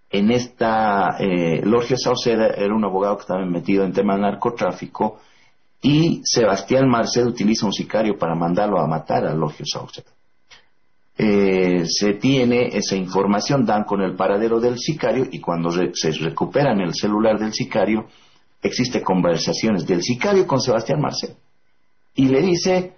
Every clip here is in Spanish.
En esta, Lorgio Sauceda era un abogado que estaba metido en tema de narcotráfico y Sebastián Marcel utiliza un sicario para mandarlo a matar a Lorgio Sauceda. Se tiene esa información, dan con el paradero del sicario y cuando se recuperan el celular del sicario, existe conversaciones del sicario con Sebastián Marcel. Y le dice,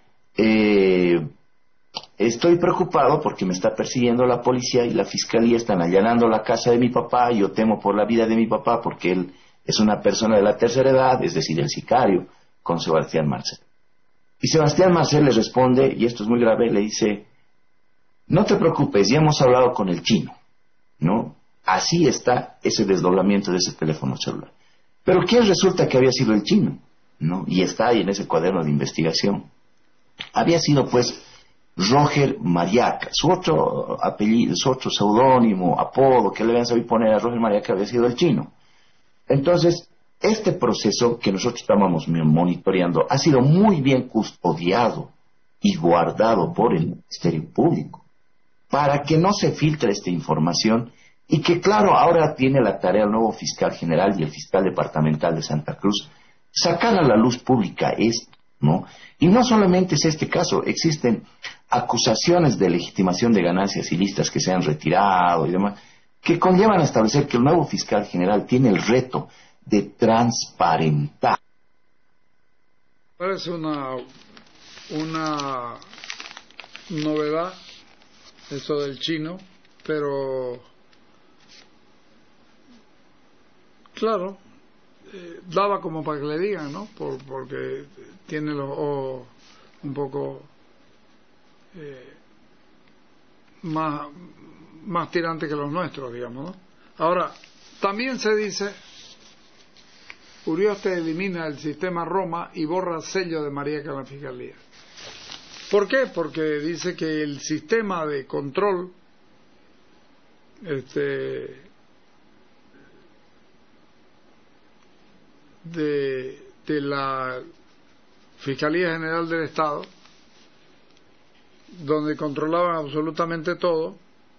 estoy preocupado porque me está persiguiendo la policía y la fiscalía, están allanando la casa de mi papá, y yo temo por la vida de mi papá porque él es una persona de la tercera edad, es decir, el sicario, con Sebastián Marcel. Y Sebastián Marcel le responde, y esto es muy grave, le dice, no te preocupes, ya hemos hablado con el chino, ¿no? Así está ese desdoblamiento de ese teléfono celular. Pero ¿quién resulta que había sido el chino? ¿No? Y está ahí en ese cuaderno de investigación. Había sido, pues, Roger Mariaca. Su otro apellido, su otro seudónimo, apodo que le habían sabido poner a Roger Mariaca había sido el chino. Entonces, este proceso que nosotros estábamos monitoreando ha sido muy bien custodiado y guardado por el Ministerio Público para que no se filtre esta información y que, claro, ahora tiene la tarea el nuevo fiscal general y el fiscal departamental de Santa Cruz sacar a la luz pública esto, ¿no? Y no solamente es este caso, existen acusaciones de legitimación de ganancias ilícitas que se han retirado y demás, que conllevan a establecer que el nuevo fiscal general tiene el reto de transparentar. Parece una novedad eso del chino, pero claro, daba como para que le digan, ¿no? Porque tiene los ojos un poco más tirantes que los nuestros, digamos, ¿no? Ahora, también se dice, Urioste elimina el sistema Roma y borra sello de Mariaca en la Fiscalía. ¿Por qué? Porque dice que el sistema de control de la Fiscalía General del Estado, donde controlaban absolutamente todo,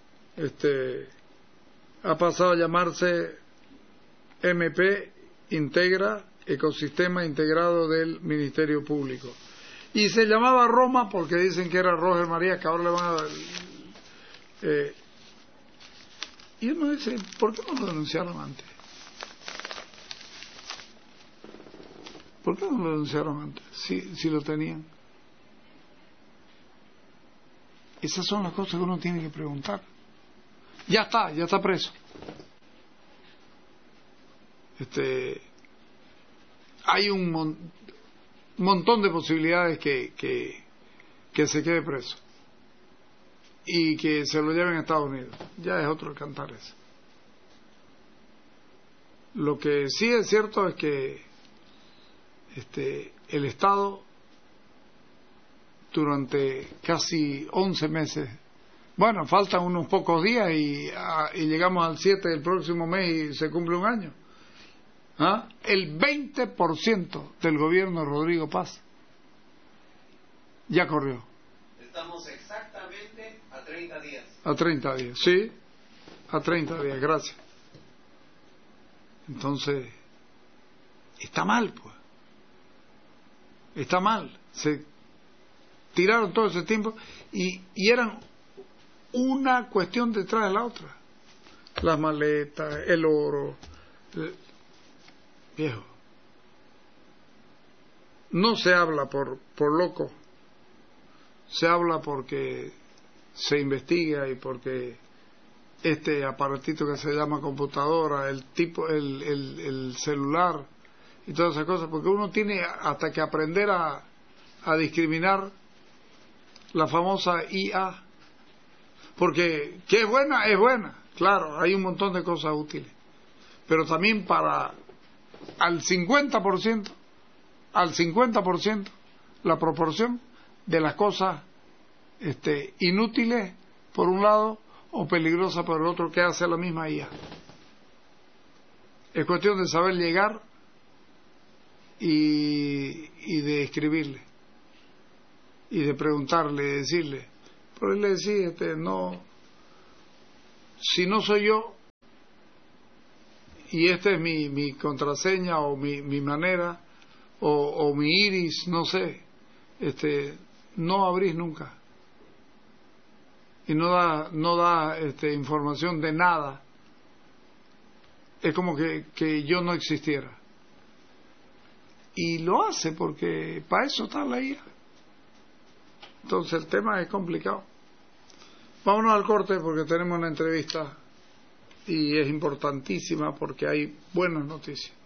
ha pasado a llamarse MP Integra, Ecosistema Integrado del Ministerio Público. Y se llamaba Roma porque dicen que era Roger María, que ahora le van a dar... y uno dice, ¿por qué no lo denunciaron antes? ¿Por qué no lo denunciaron antes? Si lo tenían. Esas son las cosas que uno tiene que preguntar. Ya está preso. Hay un montón de posibilidades que se quede preso y que se lo lleven a Estados Unidos. Ya es otro cantar ese. Lo que sí es cierto es que el Estado durante casi 11 meses, bueno, faltan unos pocos días y llegamos al 7 del próximo mes y se cumple un año. El 20% del gobierno de Rodrigo Paz ya corrió. Estamos exactamente a 30 días. A 30 días, sí, a 30 días, gracias. Entonces, está mal, pues. Está mal. Se tiraron todo ese tiempo y eran una cuestión detrás de la otra. Las maletas, el oro... Viejo, no se habla por loco, se habla porque se investiga y porque este aparatito que se llama computadora, el celular y todas esas cosas, porque uno tiene hasta que aprender a discriminar la famosa IA, porque que es buena, claro, hay un montón de cosas útiles, pero también para al 50% la proporción de las cosas inútiles por un lado o peligrosas por el otro que hace la misma IA. Es cuestión de saber llegar y de escribirle y de preguntarle, de decirle. Por él le decía, no, si no soy yo, y esta es mi contraseña o mi manera o mi iris, no sé, no abrís nunca y no da información de nada. Es como que yo no existiera. Y lo hace porque para eso está la IA. Entonces el tema es complicado. Vámonos al corte porque tenemos una entrevista y es importantísima porque hay buenas noticias.